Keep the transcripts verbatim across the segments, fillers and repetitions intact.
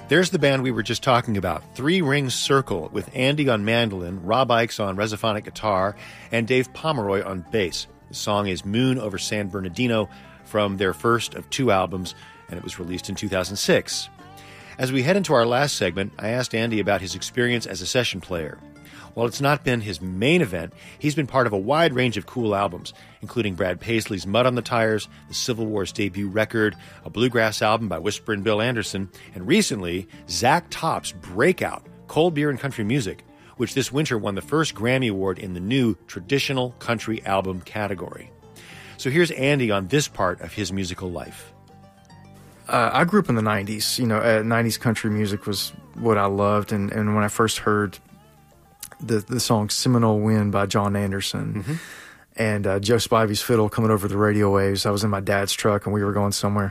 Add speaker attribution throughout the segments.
Speaker 1: There's the band we were just talking about, Three Ring Circle, with Andy on mandolin, Rob Ickes on resophonic guitar, and Dave Pomeroy on bass. The song is Moon Over San Bernardino from their first of two albums, and it was released in two thousand six. As we head into our last segment, I asked Andy about his experience as a session player. While it's not been his main event, he's been part of a wide range of cool albums, including Brad Paisley's Mud on the Tires, the Civil War's debut record, a bluegrass album by Whisperin' Bill Anderson, and recently, Zach Top's breakout, Cold Beer and Country Music, which this winter won the first Grammy Award in the new Traditional Country Album category. So here's Andy on this part of his musical life.
Speaker 2: Uh, I grew up in the nineties. You know, uh, nineties country music was what I loved, and, and when I first heard the the song Seminole Wind by John Anderson, mm-hmm. and uh, Joe Spivey's fiddle coming over the radio waves, I was in my dad's truck and we were going somewhere.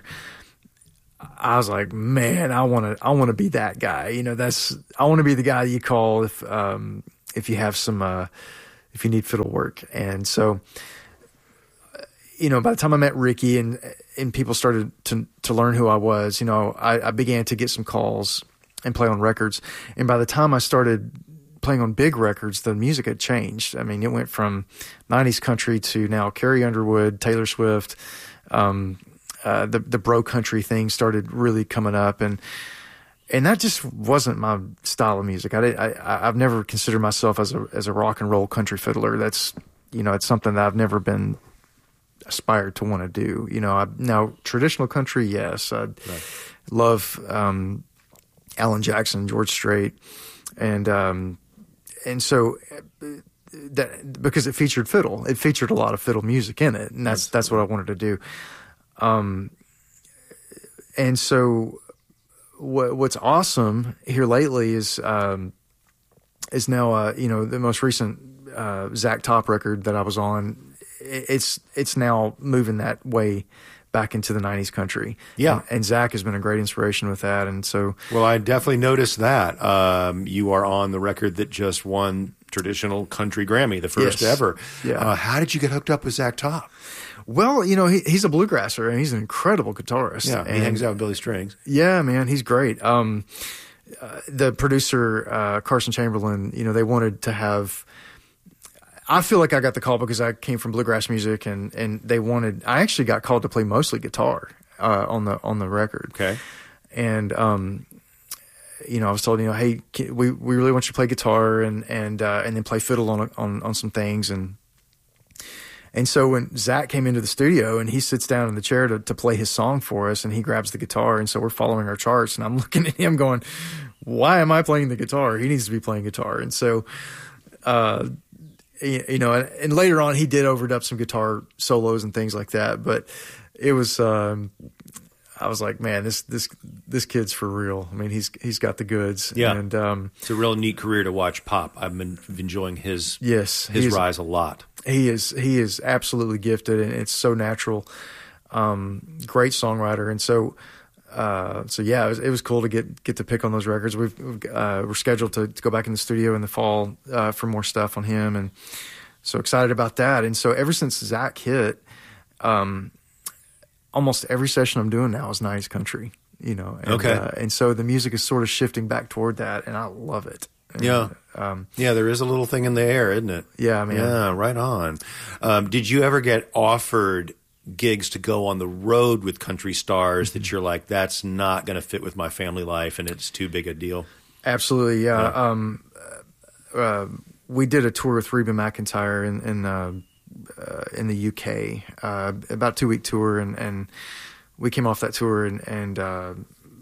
Speaker 2: I was like, man, I want to I want to be that guy. You know, that's I want to be the guy you call if um, if you have some uh, if you need fiddle work. And so, you know, by the time I met Ricky and and people started to to learn who I was, you know, I, I began to get some calls and play on records. And by the time I started playing on big records, the music had changed. I mean, it went from nineties country to now Carrie Underwood, Taylor Swift. Um, uh, the the bro country thing started really coming up, and and that just wasn't my style of music. I, I I've never considered myself as a as a rock and roll country fiddler. That's, you know, it's something that I've never been aspired to want to do. You know, I, now traditional country, yes, I right. love um, Alan Jackson, George Strait, and um, and so that because it featured fiddle, it featured a lot of fiddle music in it, and that's that's what I wanted to do. Um, and so what what's awesome here lately is um, is now uh, you know, the most recent uh, Zach Top record that I was on. It's it's now moving that way back into the nineties country.
Speaker 1: Yeah.
Speaker 2: And, and Zach has been a great inspiration with that. And so,
Speaker 1: well, I definitely noticed that. Um, you are on the record that just won Traditional Country Grammy, the first
Speaker 2: yes.
Speaker 1: ever.
Speaker 2: Yeah.
Speaker 1: Uh, how did you get hooked up with Zach Top?
Speaker 2: Well, you know, he, he's a bluegrasser and he's an incredible guitarist.
Speaker 1: Yeah.
Speaker 2: And
Speaker 1: he hangs out with Billy Strings.
Speaker 2: Yeah, man, he's great. Um, uh, the producer, uh, Carson Chamberlain, you know, they wanted to have, I feel like I got the call because I came from bluegrass music, and, and they wanted. I actually got called to play mostly guitar uh, on the on the record.
Speaker 1: Okay,
Speaker 2: and um, you know, I was told, you know, hey, we we really want you to play guitar and and uh, and then play fiddle on on on some things, and and so when Zach came into the studio and he sits down in the chair to to play his song for us, and he grabs the guitar, and so we're following our charts, and I'm looking at him going, why am I playing the guitar? He needs to be playing guitar, and so. Uh, You know, and later on he did overdub some guitar solos and things like that. But it was, um, I was like, man, this this this kid's for real. I mean, he's he's got the goods.
Speaker 1: Yeah,
Speaker 2: and um,
Speaker 1: it's a real neat career to watch pop. I've been enjoying his
Speaker 2: yes
Speaker 1: his rise a lot.
Speaker 2: He is he is absolutely gifted, and it's so natural. Um, great songwriter, and so. Uh, so yeah, it was, it was cool to get get to pick on those records. We've uh, we're scheduled to, to go back in the studio in the fall uh, for more stuff on him, and so excited about that. And so ever since Zach hit, um, almost every session I'm doing now is nineties country. You know, and,
Speaker 1: okay,
Speaker 2: uh, and so the music is sort of shifting back toward that, and I love it. And,
Speaker 1: yeah,
Speaker 2: um,
Speaker 1: yeah, there is a little thing in the air, isn't it?
Speaker 2: Yeah, I mean,
Speaker 1: yeah, right on. Um, did you ever get offered gigs to go on the road with country stars that you're like, that's not going to fit with my family life and it's too big a deal?
Speaker 2: Absolutely, yeah.
Speaker 1: yeah.
Speaker 2: Um, uh, we did a tour with Reba McEntire in in, uh, uh, in the U K, uh, about a two week tour, and, and we came off that tour, and, and uh,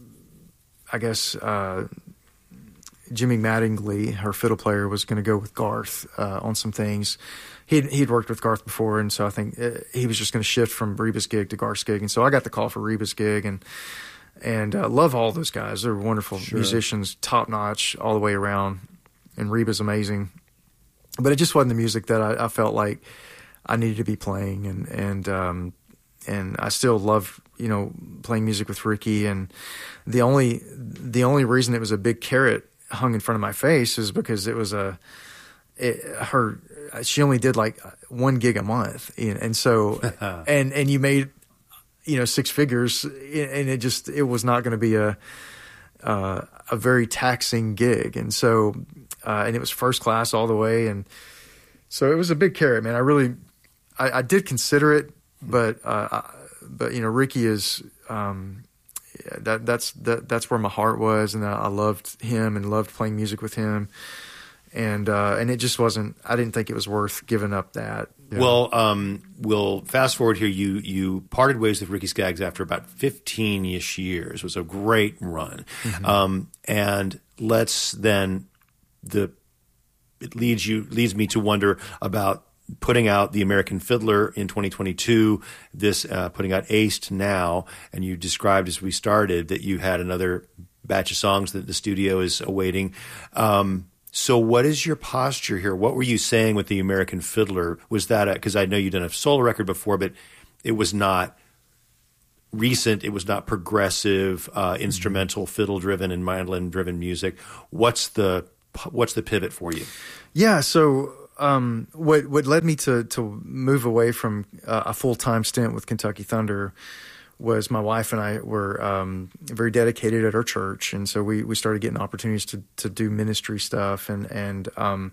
Speaker 2: I guess uh, Jimmy Mattingly, her fiddle player, was going to go with Garth uh, on some things. He'd, he'd worked with Garth before, and so I think he was just going to shift from Reba's gig to Garth's gig. And so I got the call for Reba's gig, and and uh, love all those guys. They're wonderful
Speaker 1: sure.
Speaker 2: musicians, top-notch all the way around, and Reba's amazing. But it just wasn't the music that I, I felt like I needed to be playing, and and um, and I still love, you know, playing music with Ricky. And the only the only reason it was a big carrot hung in front of my face is because it was a it, her. She only did like one gig a month, and so and and you made, you know, six figures, and it just it was not going to be a uh, a very taxing gig. And so, uh, and it was first class all the way. And so it was a big carrot, man. I really, I, I did consider it, but, uh, I, but, you know, Ricky is, um, yeah, that, that's, that, that's where my heart was. And I, I loved him and loved playing music with him. And, uh, and it just wasn't, I didn't think it was worth giving up that.
Speaker 1: Yeah. Well, um, we'll fast forward here. You, you parted ways with Ricky Skaggs after about fifteen-ish years. It was a great run. Mm-hmm. Um, and let's then, the, it leads you, leads me to wonder about putting out The American Fiddler in twenty twenty-two, this, uh, putting out Aced now. And you described as we started that you had another batch of songs that the studio is awaiting. Um, So what is your posture here? What were you saying with The American Fiddler? Was that because I know you'd done a solo record before, but it was not recent. It was not progressive, uh, mm-hmm. instrumental, fiddle-driven, and mandolin-driven music. What's the what's the pivot for you?
Speaker 2: Yeah. So um, what what led me to to move away from uh, a full-time stint with Kentucky Thunder was my wife and I were um, very dedicated at our church, and so we, we started getting opportunities to, to do ministry stuff, and and um,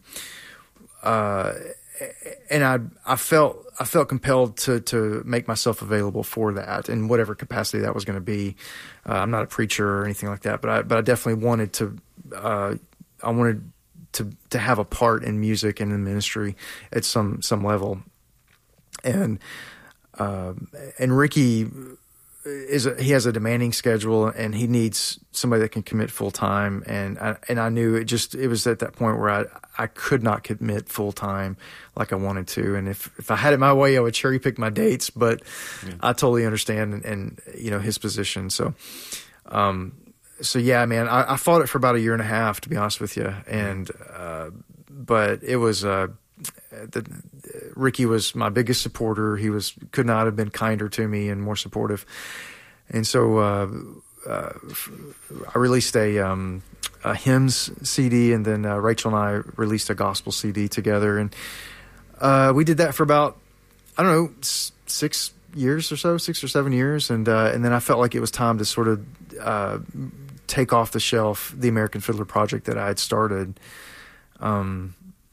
Speaker 2: uh, and I I felt I felt compelled to to make myself available for that in whatever capacity that was going to be. Uh, I'm not a preacher or anything like that, but I but I definitely wanted to uh, I wanted to to have a part in music and in ministry at some some level, and uh, and Ricky. Is a, he has a demanding schedule, and he needs somebody that can commit full time. And I, and I knew it just it was at that point where I I could not commit full time like I wanted to. And if, if I had it my way, I would cherry pick my dates. But yeah. I totally understand and, and you know his position. So, um, so yeah, man, I, I fought it for about a year and a half, to be honest with you. And uh, but it was uh, the. Ricky was my biggest supporter. He was could not have been kinder to me and more supportive. And so uh, uh, I released a, um, a hymns C D, and then uh, Rachel and I released a gospel C D together. And uh, we did that for about, I don't know, six years or so, six or seven years. And uh, and then I felt like it was time to sort of uh, take off the shelf the American Fiddler project that I had started. Um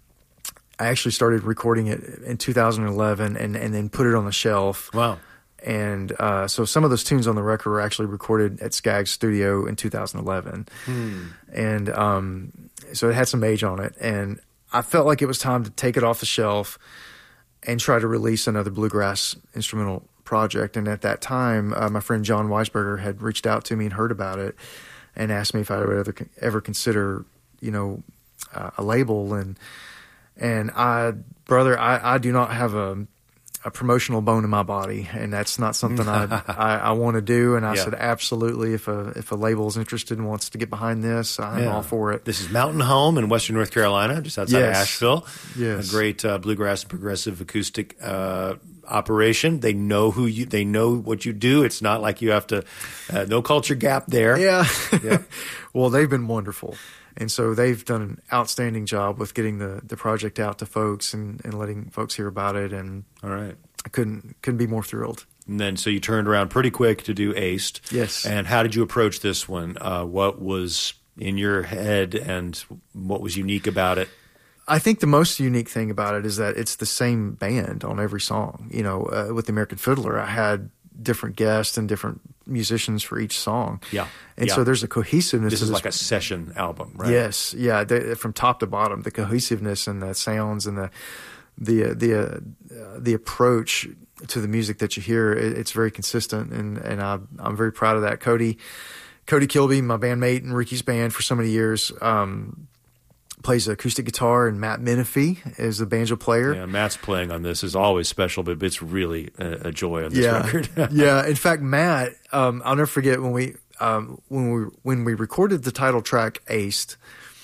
Speaker 2: I actually started recording it in two thousand eleven and, and then put it on the shelf.
Speaker 1: Wow.
Speaker 2: And uh, so some of those tunes on the record were actually recorded at Skaggs Studio in two thousand eleven. Hmm. And um, so it had some age on it. And I felt like it was time to take it off the shelf and try to release another bluegrass instrumental project. And at that time, uh, my friend John Weisberger had reached out to me and heard about it and asked me if I would ever, ever consider, you know, uh, a label. And And I, brother, I, I do not have a, a promotional bone in my body, and that's not something I, I, I want to do. And I yeah. said, absolutely, if a if a label is interested and wants to get behind this, I'm yeah. all for it.
Speaker 1: This is Mountain Home in Western North Carolina, just outside
Speaker 2: yes.
Speaker 1: of Asheville.
Speaker 2: Yes,
Speaker 1: a great uh, bluegrass and progressive acoustic uh, operation. They know who you. They know what you do. It's not like you have to. Uh, no culture gap there.
Speaker 2: Yeah. yeah. Well, they've been wonderful. And so they've done an outstanding job with getting the, the project out to folks and, and letting folks hear about it. And
Speaker 1: all right,
Speaker 2: I couldn't couldn't be more thrilled.
Speaker 1: And then so you turned around pretty quick to do Aced.
Speaker 2: Yes.
Speaker 1: And how did you approach this one? Uh, what was in your head and what was unique about it?
Speaker 2: I think the most unique thing about it is that it's the same band on every song. You know, uh, with the American Fiddler, I had different guests and different musicians for each song.
Speaker 1: Yeah.
Speaker 2: And
Speaker 1: yeah.
Speaker 2: so there's a cohesiveness.
Speaker 1: This
Speaker 2: to
Speaker 1: is
Speaker 2: this.
Speaker 1: like a session album, right?
Speaker 2: Yes. Yeah. The, from top to bottom, the cohesiveness and the sounds and the, the, the, uh, the approach to the music that you hear, it, it's very consistent. And, and I, I'm very proud of that. Cody, Cody Kilby, my bandmate in Ricky's band for so many years, um, plays acoustic guitar, and Matt Menifee is the banjo player.
Speaker 1: Yeah, Matt's playing on this is always special, but it's really a, a joy on this
Speaker 2: yeah.
Speaker 1: record.
Speaker 2: yeah, in fact, Matt, um, I'll never forget when we um, when we when we recorded the title track "Aced."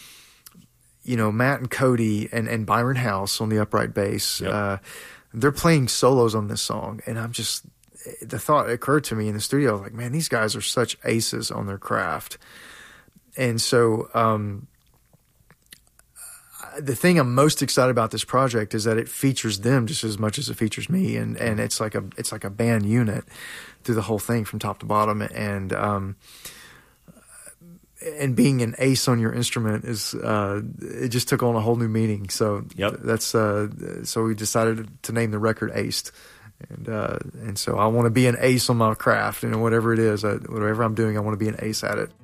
Speaker 2: You know, Matt and Cody and, and Byron House on the upright bass,
Speaker 1: yep.
Speaker 2: uh, they're playing solos on this song, and I'm just the thought occurred to me in the studio. I was like, man, these guys are such aces on their craft, and so. Um, The thing I'm most excited about this project is that it features them just as much as it features me, and, and it's like a it's like a band unit through the whole thing from top to bottom, and um, and being an ace on your instrument is uh, it just took on a whole new meaning. So
Speaker 1: yep.
Speaker 2: that's uh, so we decided to name the record Aced, and uh, and so I want to be an ace on my craft, you know, whatever it is, I, whatever I'm doing, I want to be an ace at it.